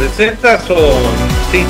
presentas o...? Sí.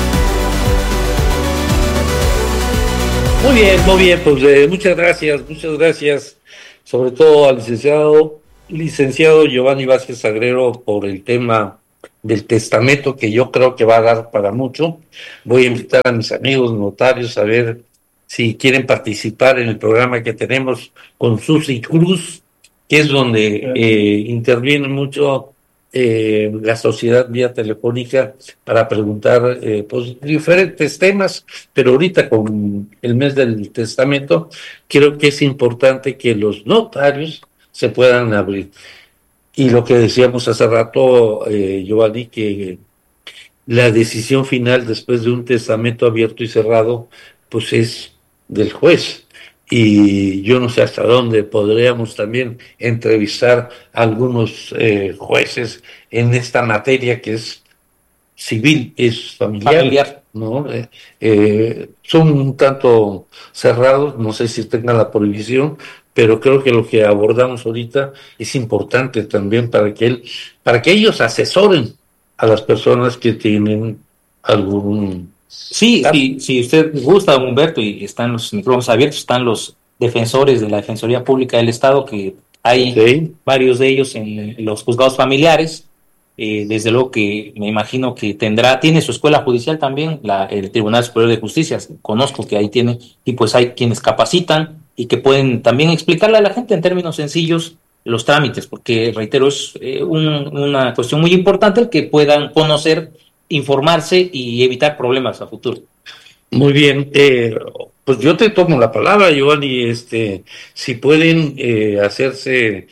Muy bien, pues muchas gracias, sobre todo al licenciado Giovanni Vázquez Sagrero por el tema del testamento, que yo creo que va a dar para mucho. Voy a invitar a mis amigos notarios a ver si quieren participar en el programa que tenemos con Susi Cruz, que es donde interviene mucho la sociedad vía telefónica para preguntar pues diferentes temas, pero ahorita con el mes del testamento creo que es importante que los notarios se puedan abrir. Y lo que decíamos hace rato, Giovanni, que la decisión final después de un testamento abierto y cerrado, pues es del juez. Y yo no sé hasta dónde podríamos también entrevistar a algunos jueces en esta materia que es civil, es familiar. ¿No? Son un tanto cerrados, no sé si tengan la prohibición, pero creo que lo que abordamos ahorita es importante también para que ellos asesoren a las personas que tienen algún... Sí, si usted gusta, don Humberto, y están los micrófonos abiertos, están los defensores de la Defensoría Pública del Estado, que hay varios de ellos en los juzgados familiares. Desde luego que me imagino que tiene su escuela judicial también, el Tribunal Superior de Justicia. Conozco que ahí tiene, y pues hay quienes capacitan y que pueden también explicarle a la gente en términos sencillos los trámites, porque reitero, es una cuestión muy importante el que puedan conocer, informarse y evitar problemas a futuro. Muy bien, pues yo te tomo la palabra, Giovanni, si pueden hacerse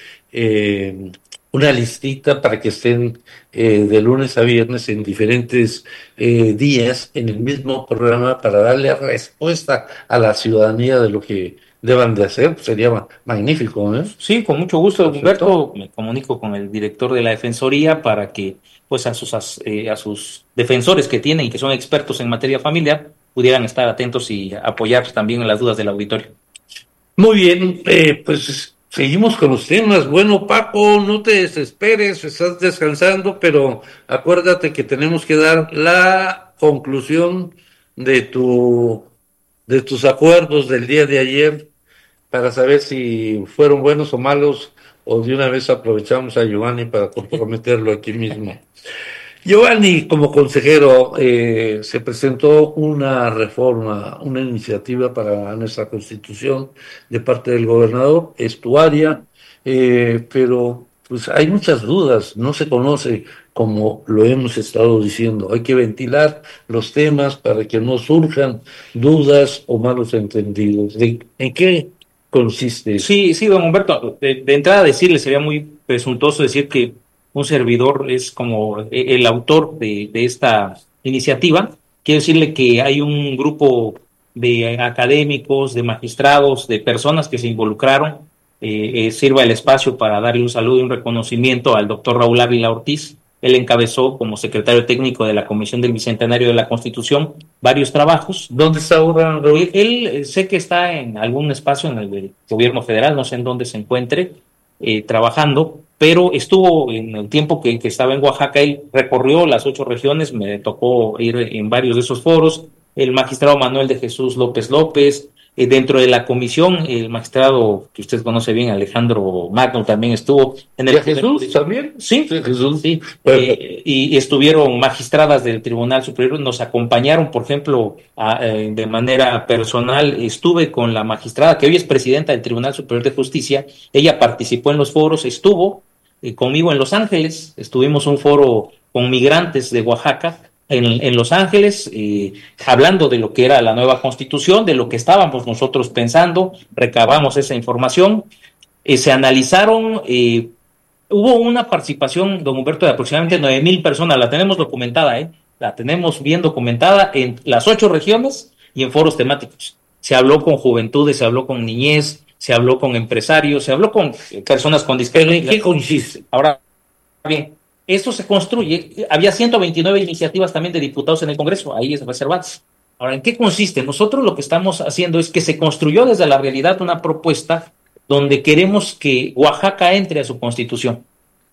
una listita para que estén de lunes a viernes en diferentes días en el mismo programa para darle respuesta a la ciudadanía de lo que deban de hacer, sería magnífico, ¿eh? Sí, con mucho gusto, Humberto. Me comunico con el director de la Defensoría para que pues a sus defensores que tienen y que son expertos en materia familiar pudieran estar atentos y apoyar también en las dudas del auditorio. Muy bien, pues seguimos con los temas. Bueno, Paco, no te desesperes, estás descansando, pero acuérdate que tenemos que dar la conclusión de tus acuerdos del día de ayer para saber si fueron buenos o malos, o de una vez aprovechamos a Giovanni para comprometerlo aquí mismo. Giovanni, como consejero, se presentó una reforma, una iniciativa para nuestra Constitución de parte del gobernador, es tu área, pero pues hay muchas dudas, no se conoce como lo hemos estado diciendo. Hay que ventilar los temas para que no surjan dudas o malos entendidos. ¿En qué consiste? Sí, don Humberto, de entrada decirle, sería muy presuntuoso decir que un servidor es como el autor de esta iniciativa. Quiero decirle que hay un grupo de académicos, de magistrados, de personas que se involucraron. Sirva el espacio para darle un saludo y un reconocimiento al doctor Raúl Ávila Ortiz. Él encabezó como secretario técnico de la Comisión del Bicentenario de la Constitución varios trabajos. ¿Dónde está ahora, Raúl? Él sé que está en algún espacio en el gobierno federal, no sé en dónde se encuentre trabajando, pero estuvo en el tiempo que estaba en Oaxaca. Él recorrió las 8 regiones, me tocó ir en varios de esos foros. El magistrado Manuel de Jesús López López, dentro de la comisión, el magistrado que usted conoce bien, Alejandro Magno, también estuvo en el... ¿Jesús también? Sí, Jesús. Sí. Y estuvieron magistradas del Tribunal Superior, nos acompañaron, por ejemplo, de manera personal. Estuve con la magistrada que hoy es presidenta del Tribunal Superior de Justicia. Ella participó en los foros, estuvo conmigo en Los Ángeles, estuvimos un foro con migrantes de Oaxaca en Los Ángeles, hablando de lo que era la nueva Constitución, de lo que estábamos nosotros pensando. Recabamos esa información, se analizaron, hubo una participación, don Humberto, de aproximadamente 9,000 personas. La tenemos documentada, la tenemos bien documentada en las 8 regiones y en foros temáticos. Se habló con juventudes, se habló con niñez, se habló con empresarios, se habló con personas con discapacidad. ¿En qué consiste? Ahora bien, esto se construye, había 129 iniciativas también de diputados en el Congreso, ahí es reservadas. Ahora, ¿en qué consiste? Nosotros lo que estamos haciendo es que se construyó desde la realidad una propuesta donde queremos que Oaxaca entre a su Constitución.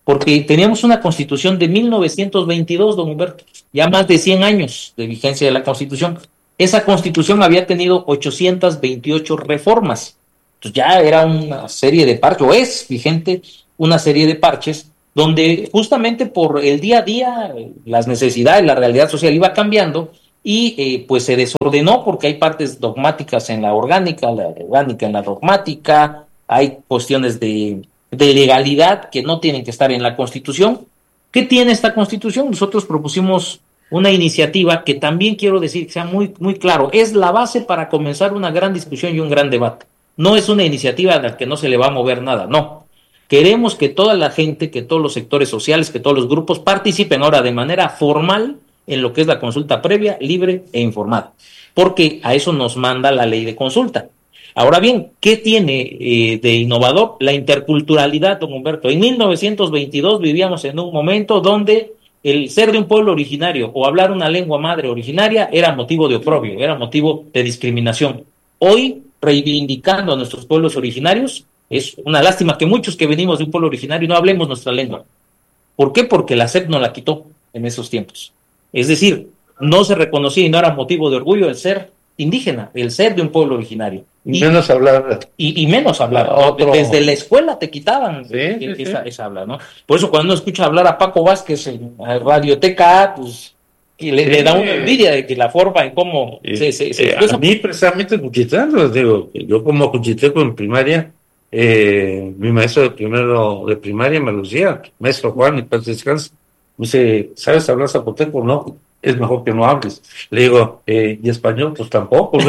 porque teníamos una constitución de 1922, don Humberto, ya más de 100 años de vigencia de la constitución. Esa constitución había tenido 828 reformas. Entonces ya era una serie de parches, o es vigente una serie de parches, donde justamente por el día a día, las necesidades, la realidad social iba cambiando y pues se desordenó porque hay partes dogmáticas en la orgánica en la dogmática, hay cuestiones de legalidad que no tienen que estar en la Constitución. ¿Qué tiene esta Constitución? Nosotros propusimos una iniciativa que también quiero decir que sea muy, muy claro, es la base para comenzar una gran discusión y un gran debate. No es una iniciativa a la que no se le va a mover nada, no. Queremos que toda la gente, que todos los sectores sociales, que todos los grupos participen ahora de manera formal en lo que es la consulta previa, libre e informada, porque a eso nos manda la ley de consulta. Ahora bien, ¿qué tiene de innovador? La interculturalidad, don Humberto. En 1922 vivíamos en un momento donde el ser de un pueblo originario o hablar una lengua madre originaria era motivo de oprobio, era motivo de discriminación. Hoy, reivindicando a nuestros pueblos originarios, es una lástima que muchos que venimos de un pueblo originario no hablemos nuestra lengua. ¿Por qué? Porque la SEP nos la quitó en esos tiempos. Es decir, no se reconocía y no era motivo de orgullo el ser indígena, el ser de un pueblo originario. Y menos hablar. Y menos hablar. ¿No? Desde la escuela te quitaban esa habla, ¿no? Por eso cuando uno escucha hablar a Paco Vázquez en Radioteca, pues le da una envidia de que la forma en cómo se expresa. A mí precisamente en Cuchitán, les digo, yo como cuchiteco en primaria, mi maestro de primero de primaria me lo decía, maestro Juan, y paz descanse, me dice, ¿sabes hablar zapoteco? No, es mejor que no hables. Le digo, ¿y español? Pues tampoco.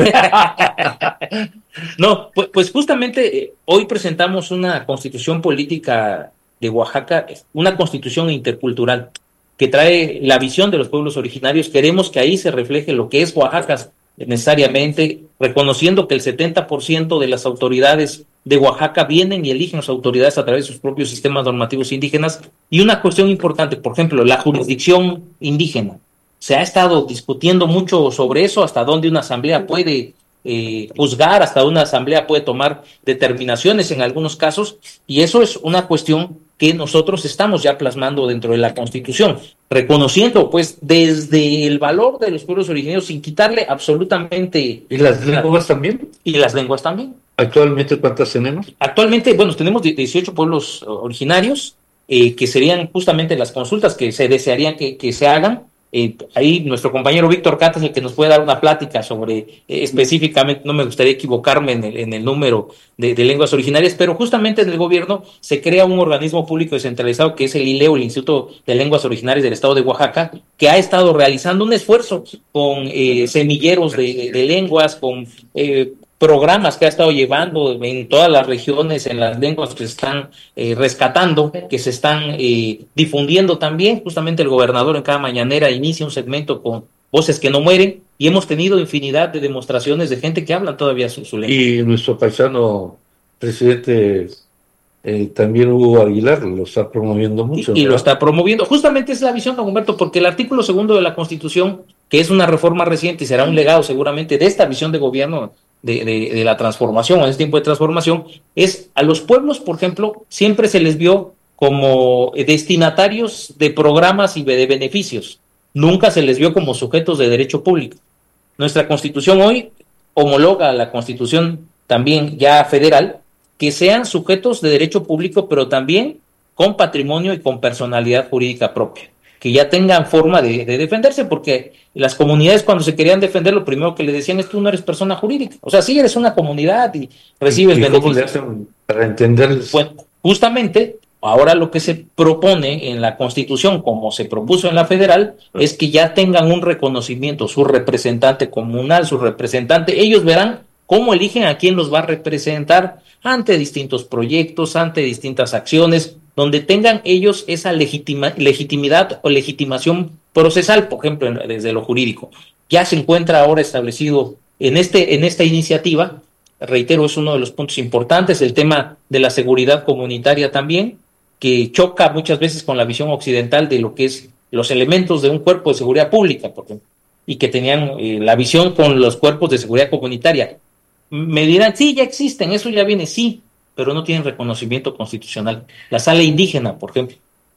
No, pues justamente hoy presentamos una constitución política de Oaxaca, una constitución intercultural que trae la visión de los pueblos originarios. Queremos que ahí se refleje lo que es Oaxaca necesariamente, reconociendo que el 70% de las autoridades de Oaxaca vienen y eligen las autoridades a través de sus propios sistemas normativos indígenas. Y una cuestión importante, por ejemplo, la jurisdicción indígena. Se ha estado discutiendo mucho sobre eso, hasta dónde una asamblea puede juzgar, hasta una asamblea puede tomar determinaciones en algunos casos, y eso es una cuestión que nosotros estamos ya plasmando dentro de la Constitución, reconociendo pues desde el valor de los pueblos originarios sin quitarle absolutamente... ¿Y las lenguas también? Y las lenguas también. ¿Actualmente cuántas tenemos? Actualmente, bueno, tenemos 18 pueblos originarios, que serían justamente las consultas que se desearían que se hagan. Ahí nuestro compañero Víctor Cata es el que nos puede dar una plática sobre específicamente, no me gustaría equivocarme en el número de lenguas originarias, pero justamente en el gobierno se crea un organismo público descentralizado que es el ILEO, el Instituto de Lenguas Originarias del Estado de Oaxaca, que ha estado realizando un esfuerzo con semilleros de lenguas, con programas que ha estado llevando en todas las regiones, en las lenguas que se están rescatando, que se están difundiendo también. Justamente el gobernador en cada mañanera inicia un segmento con Voces que no mueren, y hemos tenido infinidad de demostraciones de gente que habla todavía su lengua. Y nuestro paisano presidente también Hugo Aguilar lo está promoviendo mucho. Y lo está promoviendo. Justamente es la visión, don Humberto, porque el artículo 2 de la Constitución, que es una reforma reciente y será un legado seguramente de esta visión de gobierno de la transformación, en este tiempo de transformación, es a los pueblos, por ejemplo, siempre se les vio como destinatarios de programas y de beneficios. Nunca se les vio como sujetos de derecho público. Nuestra Constitución hoy homologa a la Constitución también ya federal, que sean sujetos de derecho público, pero también con patrimonio y con personalidad jurídica propia, que ya tengan forma de defenderse, porque las comunidades cuando se querían defender, lo primero que le decían es que tú no eres persona jurídica. O sea, sí eres una comunidad y recibes beneficios. ¿Cómo le hacen para entenderles? Bueno, justamente, ahora lo que se propone en la Constitución, como se propuso en la federal, es que ya tengan un reconocimiento, su representante comunal, su representante, ellos verán cómo eligen a quién los va a representar ante distintos proyectos, ante distintas acciones, donde tengan ellos esa legitimidad o legitimación procesal, por ejemplo, desde lo jurídico. Ya se encuentra ahora establecido en esta iniciativa, reitero, es uno de los puntos importantes, el tema de la seguridad comunitaria también, que choca muchas veces con la visión occidental de lo que es los elementos de un cuerpo de seguridad pública, por ejemplo, y que tenían la visión con los cuerpos de seguridad comunitaria. Me dirán, sí, ya existen, eso ya viene, sí, pero no tienen reconocimiento constitucional. La sala indígena, por ejemplo,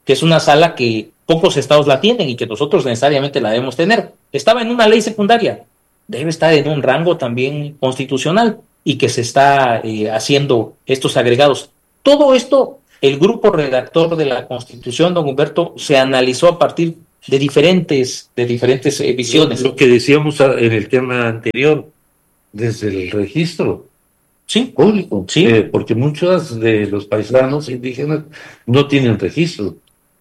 que es una sala que pocos estados la tienen y que nosotros necesariamente la debemos tener. Estaba en una ley secundaria, debe estar en un rango también constitucional y que se está haciendo estos agregados. Todo esto, el grupo redactor de la Constitución, don Humberto, se analizó a partir de diferentes visiones. Lo que decíamos en el tema anterior, desde el registro público, sí. Porque muchos de los paisanos indígenas no tienen registro,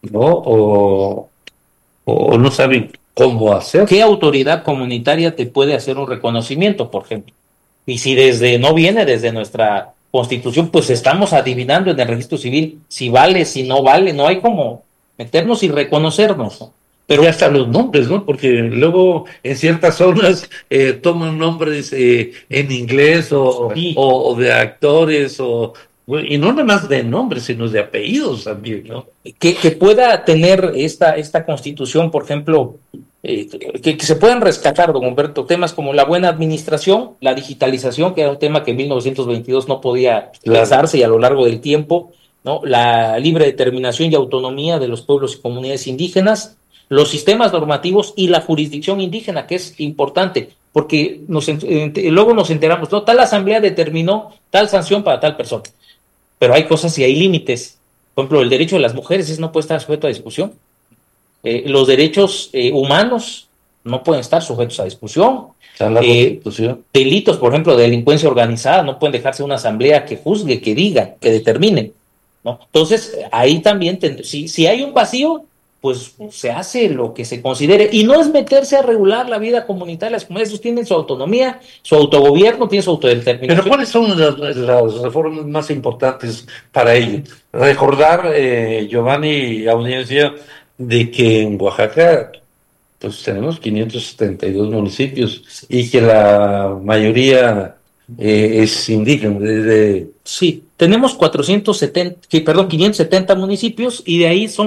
¿no? O no saben cómo hacer. ¿Qué autoridad comunitaria te puede hacer un reconocimiento, por ejemplo? Y si no viene desde nuestra Constitución, pues estamos adivinando en el registro civil si vale, si no vale, no hay como meternos y reconocernos, ¿no? Pero ya hasta los nombres, ¿no? Porque luego en ciertas zonas toman nombres en inglés o de actores y no nada más de nombres, sino de apellidos también, ¿no? Que pueda tener esta Constitución, por ejemplo, que se puedan rescatar, don Humberto, temas como la buena administración, la digitalización, que era un tema que en 1922 no podía pensarse y a lo largo del tiempo, ¿no? La libre determinación y autonomía de los pueblos y comunidades indígenas, los sistemas normativos y la jurisdicción indígena, que es importante, porque luego nos enteramos, ¿no? Tal asamblea determinó tal sanción para tal persona, pero hay cosas y hay límites. Por ejemplo, el derecho de las mujeres no puede estar sujeto a discusión. Los derechos humanos no pueden estar sujetos a discusión. Delitos, por ejemplo, de delincuencia organizada, no pueden dejarse una asamblea que juzgue, que diga, que determine, ¿no? Entonces, ahí también, si hay un vacío, pues se hace lo que se considere, y no es meterse a regular la vida comunitaria. Las comunidades tienen su autonomía, su autogobierno, tienen su autodeterminación. Pero ¿cuáles son las reformas más importantes para ello? Recordar, Giovanni y audiencia, de que en Oaxaca pues tenemos 572 municipios y que la mayoría es indígena. Sí, tenemos 570 municipios y de ahí son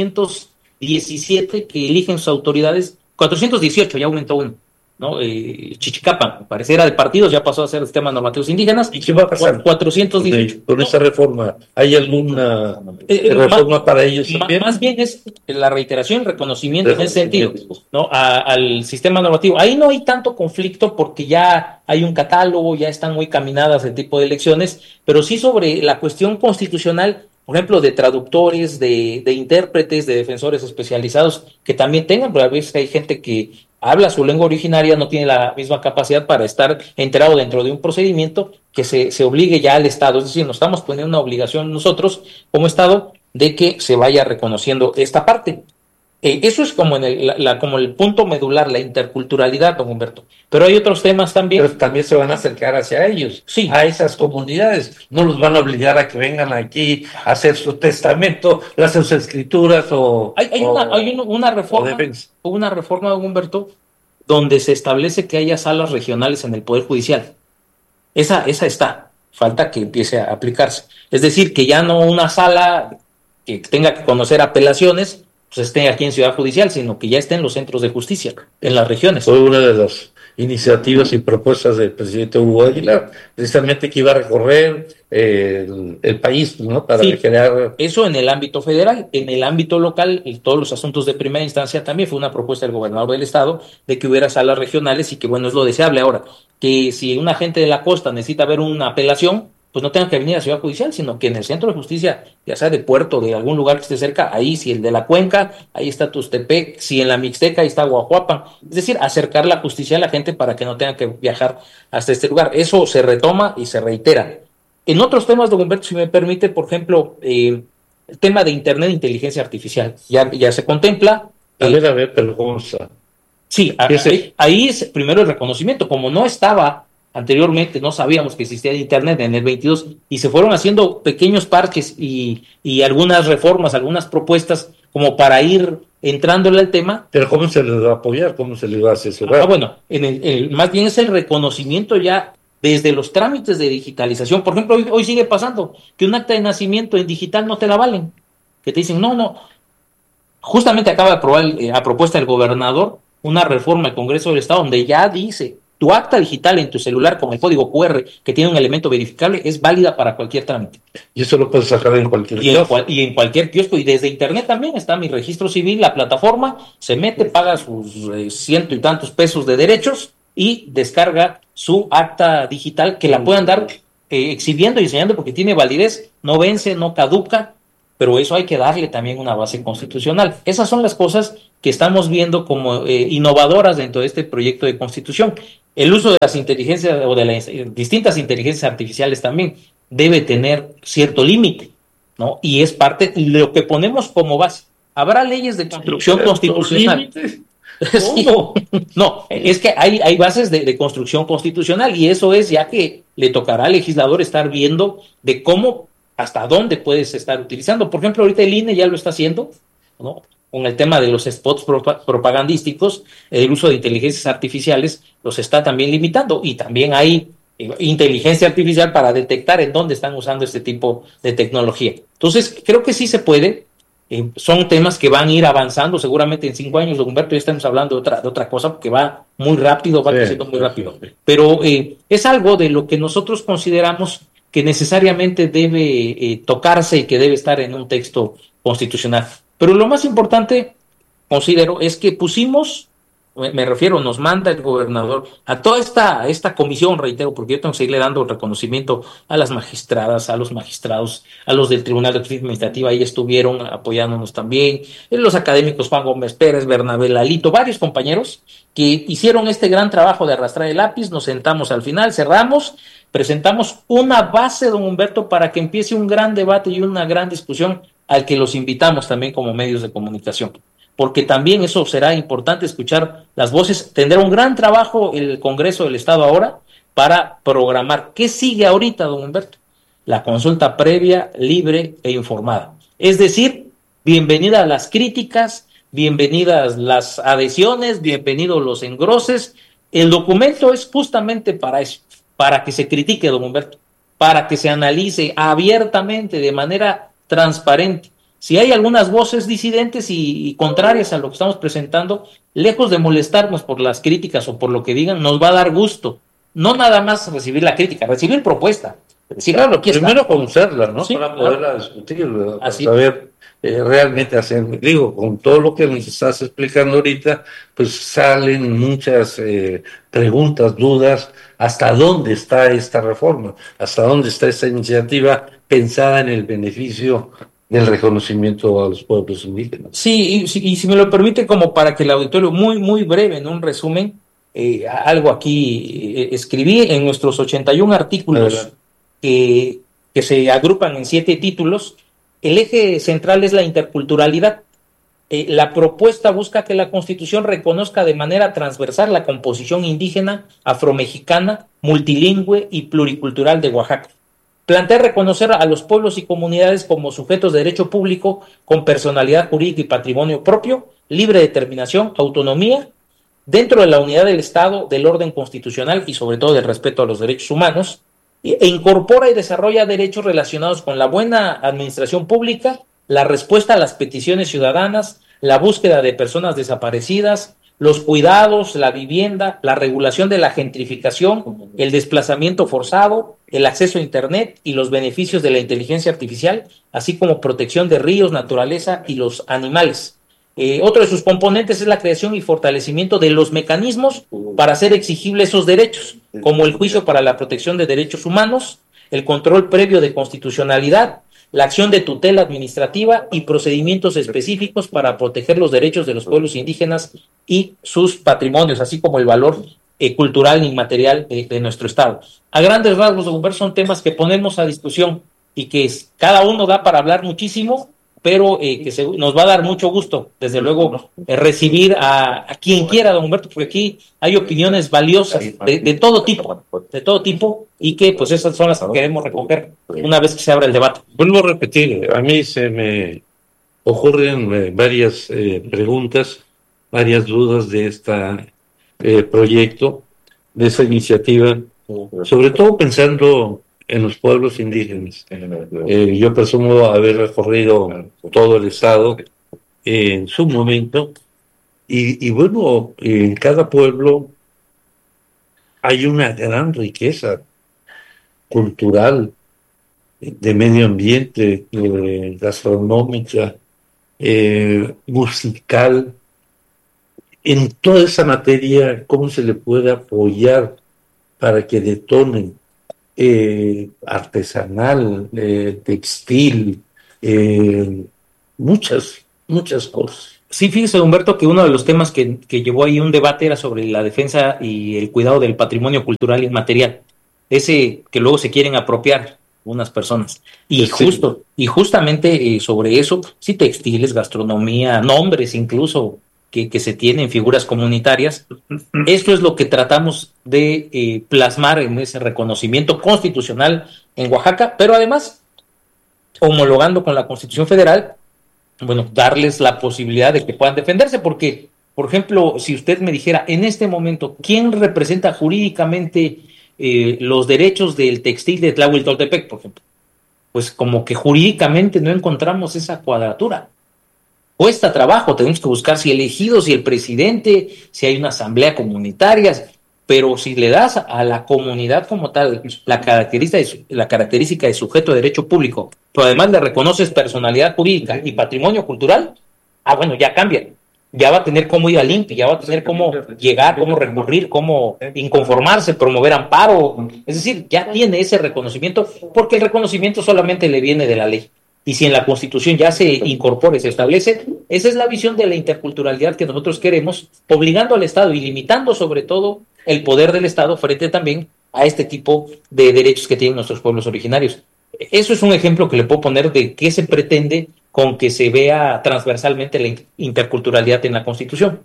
417 que eligen sus autoridades, 418, ya aumentó uno, ¿no? Chichicapan, pareciera de partidos, ya pasó a ser sistemas normativos indígenas. ¿Y qué va a pasar 418 con esa reforma? ¿Hay alguna reforma para ellos también? Más bien es la reiteración, reconocimiento en ese sentido, ¿no? Al sistema normativo. Ahí no hay tanto conflicto porque ya hay un catálogo, ya están muy caminadas el tipo de elecciones, pero sí sobre la cuestión constitucional, por ejemplo, de traductores, de intérpretes, de defensores especializados, que también tengan, pero a veces hay gente que habla su lengua originaria, no tiene la misma capacidad para estar enterado dentro de un procedimiento que se obligue ya al Estado. Es decir, nos estamos poniendo una obligación nosotros como Estado de que se vaya reconociendo esta parte. Eso es como como el punto medular, la interculturalidad, don Humberto. Pero hay otros temas también. Pero también se van a acercar hacia ellos, sí, a esas comunidades. No los van a obligar a que vengan aquí a hacer su testamento, sus escrituras Hay una reforma, don Humberto, donde se establece que haya salas regionales en el Poder Judicial. Esa está. Falta que empiece a aplicarse. Es decir, que ya no una sala que tenga que conocer apelaciones pues esté aquí en Ciudad Judicial, sino que ya esté en los centros de justicia, en las regiones. Fue una de las iniciativas y propuestas del presidente Hugo Aguilar, precisamente que iba a recorrer el país, ¿no? Para crear... Eso en el ámbito federal. En el ámbito local, en todos los asuntos de primera instancia, también fue una propuesta del gobernador del estado de que hubiera salas regionales y que, bueno, es lo deseable ahora, que si un agente de la costa necesita ver una apelación, pues no tenga que venir a Ciudad Judicial, sino que en el centro de justicia, ya sea de Puerto, de algún lugar que esté cerca, ahí, si el de la Cuenca, ahí está Tustepec, si en la Mixteca, ahí está Guajuapan. Es decir, acercar la justicia a la gente para que no tenga que viajar hasta este lugar. Eso se retoma y se reitera. En otros temas, don Humberto, si me permite, por ejemplo, el tema de Internet e inteligencia artificial, ya se contempla. A ver, pero ¿cómo está? Sí, ahí es primero el reconocimiento. Como no estaba anteriormente, no sabíamos que existía Internet en el 22 y se fueron haciendo pequeños parches y algunas reformas, algunas propuestas como para ir entrándole al tema. Pero ¿cómo se les va a apoyar? ¿Cómo se les va a asesorar? Bueno, más bien es el reconocimiento ya desde los trámites de digitalización. Por ejemplo, hoy sigue pasando que un acta de nacimiento en digital no te la valen, que te dicen no. Justamente acaba de aprobar a propuesta del gobernador una reforma al Congreso del Estado donde ya dice tu acta digital en tu celular con el código QR que tiene un elemento verificable es válida para cualquier trámite. Y eso lo puedes sacar en cualquier kiosco. Y en cualquier kiosco, y desde internet también está mi registro civil, la plataforma, se mete, paga sus ciento y tantos pesos de derechos y descarga su acta digital que la puedan dar exhibiendo y enseñando porque tiene validez, no vence, no caduca, pero eso hay que darle también una base constitucional. Esas son las cosas que estamos viendo como innovadoras dentro de este proyecto de constitución. El uso de las inteligencias o de las distintas inteligencias artificiales también debe tener cierto límite, ¿no? Y es parte de lo que ponemos como base. Habrá leyes de construcción constitucional. Sí. No, es que hay bases de construcción constitucional y eso es ya que le tocará al legislador estar viendo de cómo, hasta dónde puedes estar utilizando. Por ejemplo, ahorita el INE ya lo está haciendo, ¿no? Con el tema de los spots propagandísticos, el uso de inteligencias artificiales los está también limitando y también hay inteligencia artificial para detectar en dónde están usando este tipo de tecnología. Entonces, creo que sí se puede. Son temas que van a ir avanzando, seguramente en 5 años, don Humberto, ya estamos hablando de otra cosa, porque va muy rápido, va creciendo muy rápido. Pero es algo de lo que nosotros consideramos que necesariamente debe tocarse y que debe estar en un texto constitucional. Pero lo más importante, considero, es que pusimos, me refiero, nos manda el gobernador a toda esta comisión, reitero, porque yo tengo que seguirle dando reconocimiento a las magistradas, a los magistrados, a los del Tribunal de Justicia Administrativa, ahí estuvieron apoyándonos también, los académicos Juan Gómez Pérez, Bernabé Lalito, varios compañeros que hicieron este gran trabajo de arrastrar el lápiz, nos sentamos al final, cerramos, presentamos una base, don Humberto, para que empiece un gran debate y una gran discusión al que los invitamos también como medios de comunicación, porque también eso será importante escuchar las voces. Tendrá un gran trabajo el Congreso del Estado ahora para programar. ¿Qué sigue ahorita, don Humberto? La consulta previa, libre e informada. Es decir, bienvenidas las críticas, bienvenidas las adhesiones, bienvenidos los engroses. El documento es justamente para eso, para que se critique, don Humberto, para que se analice abiertamente, de manera transparente. Si hay algunas voces disidentes y contrarias a lo que estamos presentando, lejos de molestarnos por las críticas o por lo que digan, nos va a dar gusto. No nada más recibir la crítica, recibir propuesta. Sí, claro, aquí primero conocerla, ¿no? Sí, para poderla discutir, para saber realmente hacer. Digo, con todo lo que nos estás explicando ahorita, pues salen muchas preguntas, dudas. ¿Hasta dónde está esta reforma? ¿Hasta dónde está esta iniciativa pensada en el beneficio del reconocimiento a los pueblos indígenas? Sí, y si me lo permite, como para que el auditorio, muy, muy breve, en un resumen, algo aquí escribí en nuestros 81 artículos que se agrupan en 7 títulos. El eje central es la interculturalidad. La propuesta busca que la Constitución reconozca de manera transversal la composición indígena, afromexicana, multilingüe y pluricultural de Oaxaca. Plantea reconocer a los pueblos y comunidades como sujetos de derecho público con personalidad jurídica y patrimonio propio, libre determinación, autonomía, dentro de la unidad del Estado, del orden constitucional y sobre todo del respeto a los derechos humanos, e incorpora y desarrolla derechos relacionados con la buena administración pública, la respuesta a las peticiones ciudadanas, la búsqueda de personas desaparecidas, los cuidados, la vivienda, la regulación de la gentrificación, el desplazamiento forzado, el acceso a Internet y los beneficios de la inteligencia artificial, así como protección de ríos, naturaleza y los animales. Otro de sus componentes es la creación y fortalecimiento de los mecanismos para hacer exigibles esos derechos, como el juicio para la protección de derechos humanos, el control previo de constitucionalidad, la acción de tutela administrativa y procedimientos específicos para proteger los derechos de los pueblos indígenas y sus patrimonios, así como el valor cultural inmaterial de nuestro Estado. A grandes rasgos, don Humberto, son temas que ponemos a discusión y que cada uno da para hablar muchísimo, pero que nos va a dar mucho gusto, desde luego, recibir a quien quiera, don Humberto, porque aquí hay opiniones valiosas de todo tipo, y que pues esas son las que queremos recoger una vez que se abra el debate. Vuelvo a repetir, a mí se me ocurren varias preguntas, varias dudas de este proyecto, de esa iniciativa, sobre todo pensando en los pueblos indígenas. Yo presumo haber recorrido todo el estado en su momento y bueno, en cada pueblo hay una gran riqueza cultural, de medio ambiente, gastronómica, musical, en toda esa materia, ¿cómo se le puede apoyar para que detonen? Artesanal, textil, eh, muchas cosas. Sí, fíjese, Humberto, que uno de los temas que llevó ahí un debate era sobre la defensa y el cuidado del patrimonio cultural y material, ese que luego se quieren apropiar unas personas. Sí. Y justamente sobre eso, sí, textiles, gastronomía, nombres incluso que se tienen, figuras comunitarias, esto es lo que tratamos de plasmar en ese reconocimiento constitucional en Oaxaca, pero además homologando con la Constitución Federal, bueno, darles la posibilidad de que puedan defenderse, porque, por ejemplo, si usted me dijera en este momento, ¿quién representa jurídicamente los derechos del textil de Tlahueltoltepec, por ejemplo? Pues como que jurídicamente no encontramos esa cuadratura. Cuesta trabajo, tenemos que buscar si el elegido, si el presidente, si hay una asamblea comunitaria, pero si le das a la comunidad como tal la característica de sujeto de derecho público, pero además le reconoces personalidad jurídica y patrimonio cultural, bueno, ya cambia. Ya va a tener cómo ir al INPI, ya va a tener cómo llegar, cómo recurrir, cómo inconformarse, promover amparo. Es decir, ya tiene ese reconocimiento, porque el reconocimiento solamente le viene de la ley. Y si en la Constitución ya se incorpora y se establece, esa es la visión de la interculturalidad que nosotros queremos, obligando al Estado y limitando sobre todo el poder del Estado frente también a este tipo de derechos que tienen nuestros pueblos originarios. Eso es un ejemplo que le puedo poner de qué se pretende con que se vea transversalmente la interculturalidad en la Constitución.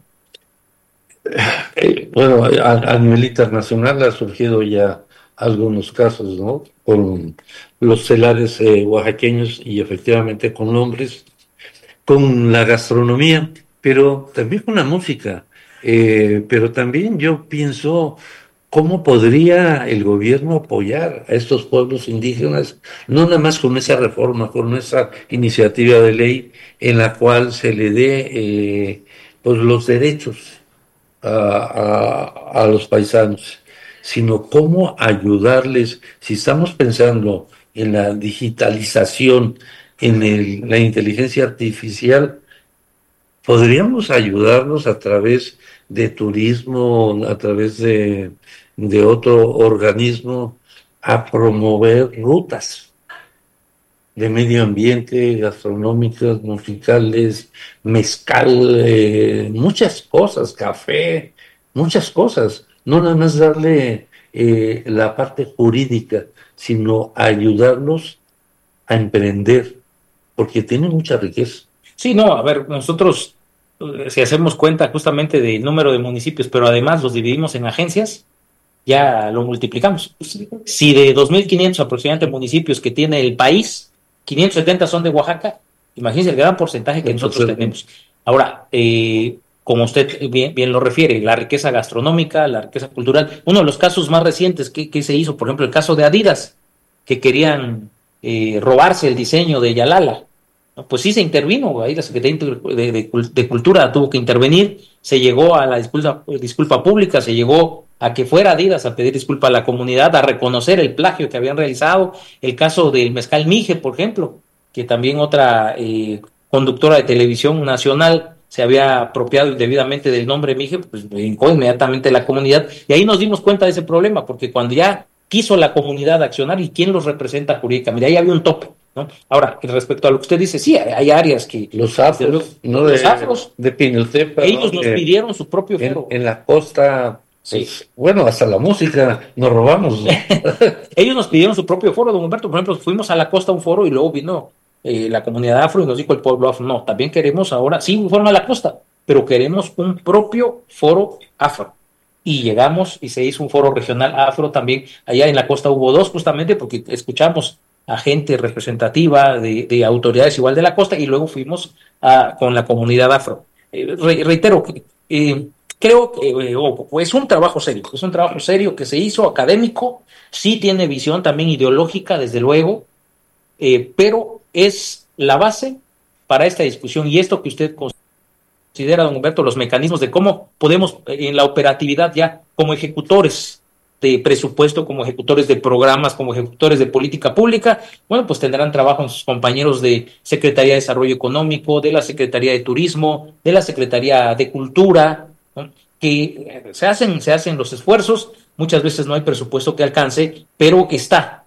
Bueno, a nivel internacional ha surgido ya algunos casos, ¿no? Con los celares oaxaqueños y efectivamente con nombres, con la gastronomía, pero también con la música. Pero también yo pienso cómo podría el gobierno apoyar a estos pueblos indígenas, no nada más con esa reforma, con esa iniciativa de ley en la cual se le dé pues los derechos a los paisanos, sino cómo ayudarles, si estamos pensando en la digitalización, en la inteligencia artificial, podríamos ayudarlos a través de turismo, a través de otro organismo, a promover rutas de medio ambiente, gastronómicas, musicales, mezcal, muchas cosas, café, muchas cosas. No nada más darle la parte jurídica, sino ayudarlos a emprender, porque tiene mucha riqueza. Sí, no, a ver, nosotros, si hacemos cuenta justamente del número de municipios, pero además los dividimos en agencias, ya lo multiplicamos. Si de 2.500 aproximadamente municipios que tiene el país, 570 son de Oaxaca, imagínense el gran porcentaje que nosotros tenemos. Ahora, como usted bien lo refiere, la riqueza gastronómica, la riqueza cultural, uno de los casos más recientes que se hizo, por ejemplo, el caso de Adidas, que querían robarse el diseño de Yalala. No, pues sí se intervino, ahí la Secretaría de Cultura tuvo que intervenir, se llegó a la disculpa pública, se llegó a que fuera Adidas a pedir disculpa a la comunidad, a reconocer el plagio que habían realizado, el caso del mezcal Mije, por ejemplo, que también otra conductora de televisión nacional se había apropiado indebidamente del nombre Mije, pues brincó inmediatamente la comunidad, y ahí nos dimos cuenta de ese problema, porque cuando ya quiso la comunidad accionar, ¿y quién los representa jurídicamente? Ahí había un tope, ¿no? Ahora, respecto a lo que usted dice, sí, hay áreas que... Los afros, ¿no? Los afros. De Pinotepa. Ellos nos pidieron su propio foro. En la costa, pues, sí. Bueno, hasta la música nos robamos, ¿no? Ellos nos pidieron su propio foro, don Humberto. Por ejemplo, fuimos a la costa a un foro y luego vino la comunidad afro y nos dijo el pueblo afro, no, también queremos ahora, sí, fueron a la costa, pero queremos un propio foro afro. Y llegamos y se hizo un foro regional afro también. Allá en la costa hubo dos justamente porque escuchamos a gente representativa de autoridades igual de la costa y luego fuimos con la comunidad afro. Reitero, creo que es un trabajo serio que se hizo, académico, sí tiene visión también ideológica, desde luego, pero es la base para esta discusión y esto que usted considera, don Humberto, los mecanismos de cómo podemos en la operatividad ya como ejecutores de presupuesto, como ejecutores de programas, como ejecutores de política pública, bueno, pues tendrán trabajo en sus compañeros de Secretaría de Desarrollo Económico, de la Secretaría de Turismo, de la Secretaría de Cultura, ¿no? Que se hacen los esfuerzos, muchas veces no hay presupuesto que alcance, pero que está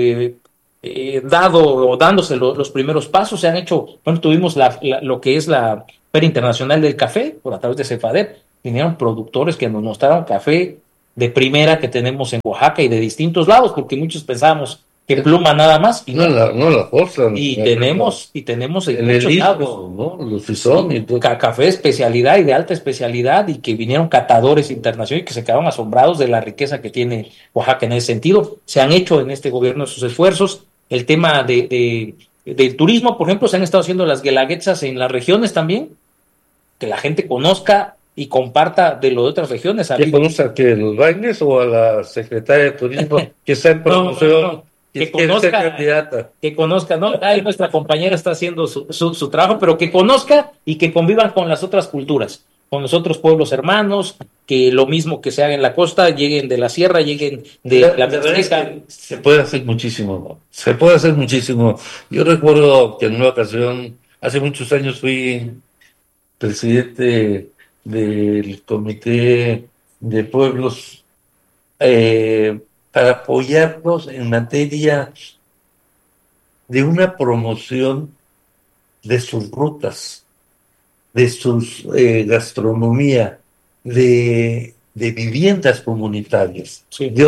dado o dándose los primeros pasos. Se han hecho, bueno, tuvimos lo que es la Feria Internacional del Café, por a través de CEFADEP, vinieron productores que nos mostraron café de primera que tenemos en Oaxaca y de distintos lados, porque muchos pensábamos que pluma nada más, y no la forzan. y tenemos en muchos el lados. istmo, ¿no? Los Frisón y todo. Café de especialidad y de alta especialidad, y que vinieron catadores internacionales que se quedaron asombrados de la riqueza que tiene Oaxaca en ese sentido. Se han hecho en este gobierno sus esfuerzos. El tema del turismo, por ejemplo, se han estado haciendo las guelaguetzas en las regiones también, que la gente conozca y comparta de lo de otras regiones. ¿Qué conozca que los bailes o a la secretaria de Turismo que está en promoción? Que conozca, ¿no? Ahí nuestra compañera está haciendo su trabajo, pero que conozca y que convivan con las otras culturas, con los otros pueblos hermanos, que lo mismo que se haga en la costa, lleguen de la sierra, lleguen de la Mixteca. Se puede hacer muchísimo, ¿no? Se puede hacer muchísimo. Yo recuerdo que en una ocasión, hace muchos años, fui presidente del Comité de Pueblos para apoyarnos en materia de una promoción de sus rutas, de sus gastronomía, de viviendas comunitarias, Sí. de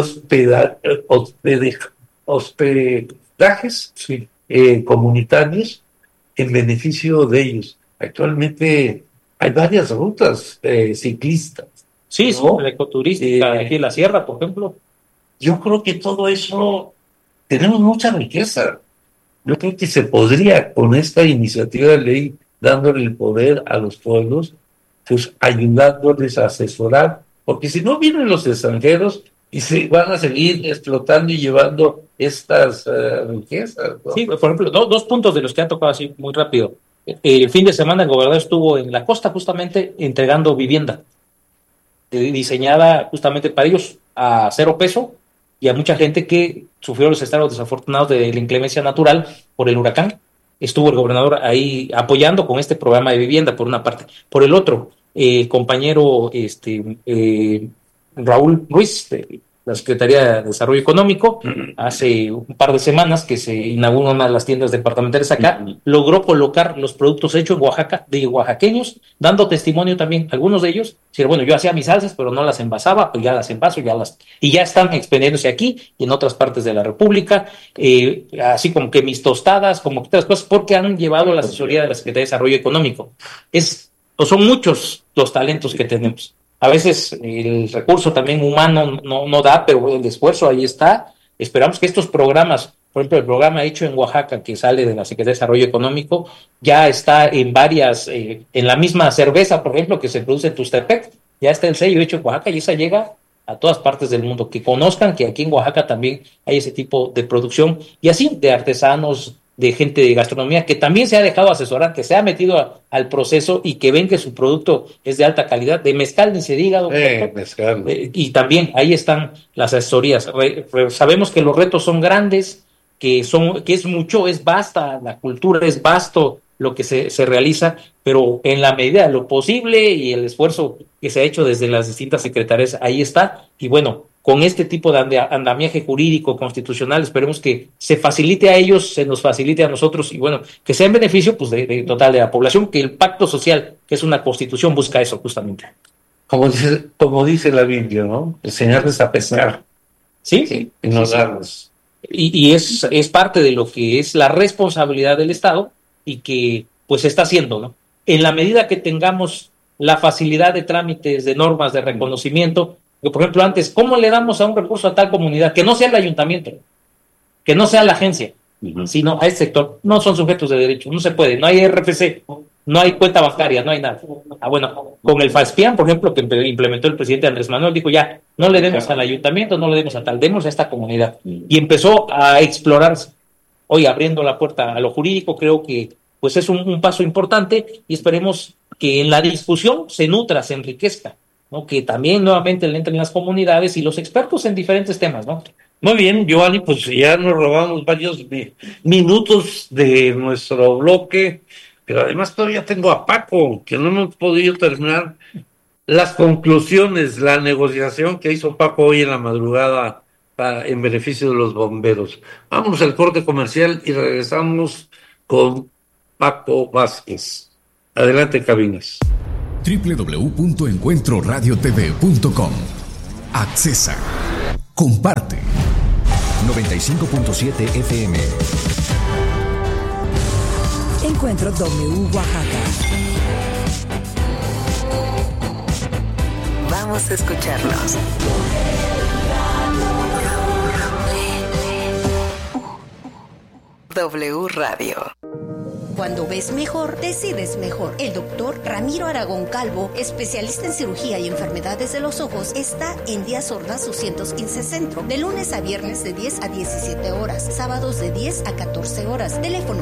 hospedajes Sí. comunitarios en beneficio de ellos. Actualmente hay varias rutas ciclistas. Sí, ¿no? la ecoturística, aquí en la sierra, por ejemplo. Yo creo que todo eso, tenemos mucha riqueza. Yo creo que se podría, con esta iniciativa de ley, dándole el poder a los pueblos, pues ayudándoles a asesorar, porque si no vienen los extranjeros y se van a seguir explotando y llevando estas riquezas, ¿no? Sí, por ejemplo, dos puntos de los que han tocado así muy rápido. El fin de semana el gobernador estuvo en la costa justamente entregando vivienda diseñada justamente para ellos a 0 peso, y a mucha gente que sufrió los estragos desafortunados de la inclemencia natural por el huracán. Estuvo el gobernador ahí apoyando con este programa de vivienda, por una parte. Por el otro, el compañero Raúl Ruiz, de la Secretaría de Desarrollo Económico, hace un par de semanas que se inauguró una de las tiendas departamentales acá, logró colocar los productos hechos en Oaxaca, de oaxaqueños, dando testimonio también, algunos de ellos, decir, bueno, yo hacía mis salsas, pero no las envasaba, pues ya las envaso, y ya están expendiéndose aquí y en otras partes de la República, así como que mis tostadas, como que otras cosas, porque han llevado la asesoría de la Secretaría de Desarrollo Económico. Son muchos los talentos que tenemos. A veces el recurso también humano no da, pero el esfuerzo ahí está. Esperamos que estos programas, por ejemplo, el programa hecho en Oaxaca, que sale de la Secretaría de Desarrollo Económico, ya está en varias, en la misma cerveza, por ejemplo, que se produce en Tustepec, ya está el sello hecho en Oaxaca, y esa llega a todas partes del mundo, que conozcan que aquí en Oaxaca también hay ese tipo de producción, y así de artesanos, de gente de gastronomía, que también se ha dejado asesorar, que se ha metido al proceso y que ven que su producto es de alta calidad, de mezcal ni se diga, mezcal. Y también ahí están las asesorías. Sabemos que los retos son grandes, que es mucho, es vasta, la cultura es vasto lo que se realiza, pero en la medida de lo posible y el esfuerzo que se ha hecho desde las distintas secretarías, ahí está. Y bueno, con este tipo de andamiaje jurídico constitucional, esperemos que se facilite a ellos, se nos facilite a nosotros, y bueno, que sea en beneficio pues de total de la población, que el pacto social, que es una constitución, busca eso justamente. Como dice la Biblia, ¿no? Enseñarles a pesar. Sí. Y no darles. Y es parte de lo que es la responsabilidad del Estado, y que pues se está haciendo, ¿no? En la medida que tengamos la facilidad de trámites, de normas, de reconocimiento, que por ejemplo antes, ¿cómo le damos a un recurso a tal comunidad? Que no sea el ayuntamiento, que no sea la agencia, sino a este sector. No son sujetos de derecho, no se puede, no hay RFC, no hay cuenta bancaria, no hay nada. Bueno, con el FASPIAN, por ejemplo, que implementó el presidente Andrés Manuel, dijo ya, no le demos al ayuntamiento, no le demos a tal, demos a esta comunidad. Y empezó a explorarse. Hoy, abriendo la puerta a lo jurídico, creo que pues es un paso importante, y esperemos que en la discusión se nutra, se enriquezca, ¿no? Que también nuevamente le entren las comunidades y los expertos en diferentes temas, ¿no? Muy bien, Giovanni, pues ya nos robamos varios minutos de nuestro bloque, pero además todavía tengo a Paco, que no hemos podido terminar las conclusiones, la negociación que hizo Paco hoy en la madrugada en beneficio de los bomberos. Vámonos al corte comercial y regresamos con Paco Vázquez. Adelante, cabinas. www.encuentroradiotv.com. Accesa. Comparte. 95.7 FM. Encuentro W Oaxaca. Vamos a escucharnos. W Radio. Cuando ves mejor, decides mejor. El doctor Ramiro Aragón Calvo, especialista en cirugía y enfermedades de los ojos, está en Díaz Ordaz 215 Centro, de lunes a viernes de 10 a 17 horas, sábados de 10 a 14 horas. Teléfono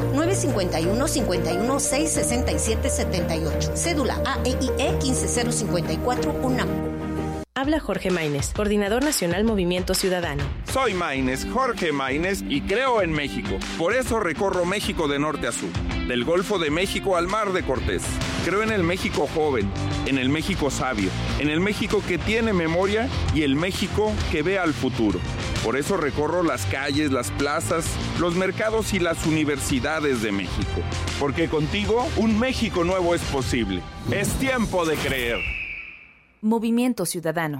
951-51-667-78. Cédula AEIE 15054 UNAM. Habla Jorge Maínez, Coordinador Nacional Movimiento Ciudadano. Soy Maínez, Jorge Maínez, y creo en México. Por eso recorro México de norte a sur, del Golfo de México al Mar de Cortés. Creo en el México joven, en el México sabio, en el México que tiene memoria y el México que ve al futuro. Por eso recorro las calles, las plazas, los mercados y las universidades de México. Porque contigo, un México nuevo es posible. Es tiempo de creer. Movimiento Ciudadano.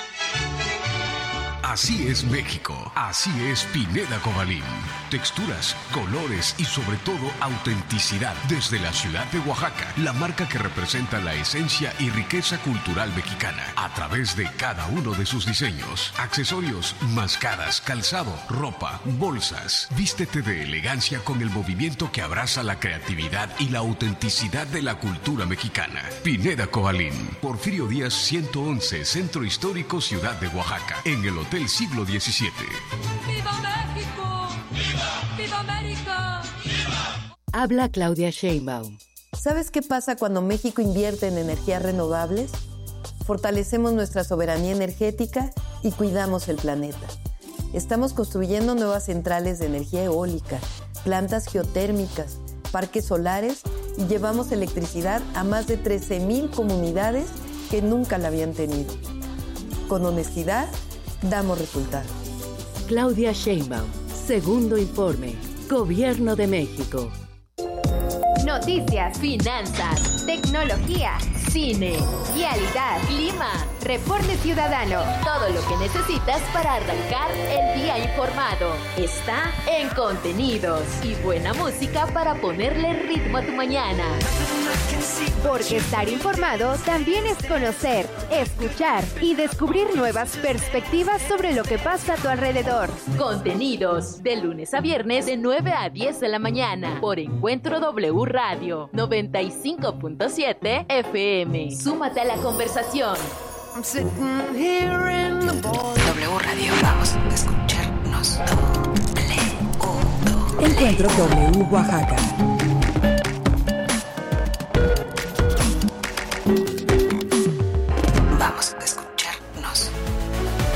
Así es México, así es Pineda Cobalín. Texturas, colores y sobre todo autenticidad. Desde la ciudad de Oaxaca, la marca que representa la esencia y riqueza cultural mexicana. A través de cada uno de sus diseños, accesorios, mascadas, calzado, ropa, bolsas. Vístete de elegancia con el movimiento que abraza la creatividad y la autenticidad de la cultura mexicana. Pineda Cobalín, Porfirio Díaz 111, Centro Histórico, Ciudad de Oaxaca, en el Hotel Siglo XVII. ¡Viva México! ¡Viva! ¡Viva América! ¡Viva! Habla Claudia Sheinbaum. ¿Sabes qué pasa cuando México invierte en energías renovables? Fortalecemos nuestra soberanía energética y cuidamos el planeta. Estamos construyendo nuevas centrales de energía eólica, plantas geotérmicas, parques solares y llevamos electricidad a más de 13,000 comunidades que nunca la habían tenido. Con honestidad, damos resultados. Claudia Sheinbaum, segundo informe, Gobierno de México. Noticias, finanzas, tecnología, cine, vialidad, clima, reporte ciudadano. Todo lo que necesitas para arrancar el día informado está en Contenidos y buena música para ponerle ritmo a tu mañana. Porque estar informado también es conocer, escuchar y descubrir nuevas perspectivas sobre lo que pasa a tu alrededor. Contenidos, de lunes a viernes de 9 a 10 de la mañana por Encuentro W Radio 95.7 FM. Súmate a la conversación. W Radio, vamos a escucharnos. Encuentro W Oaxaca.